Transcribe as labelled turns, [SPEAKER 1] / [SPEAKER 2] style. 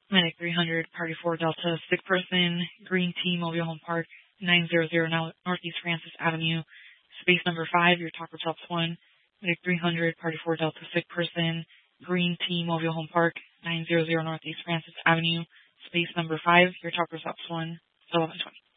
[SPEAKER 1] Medic 300, Party 4 Delta, sick person, Green Tea, Mobile Home Park, 900 Northeast Francis Avenue, space number 5, your talker drops 1. Medic 300, Party 4 Delta, sick person, Green Tea, Mobile Home Park, 900 Northeast Francis Avenue, space number 5, your talker drops 1, 1120.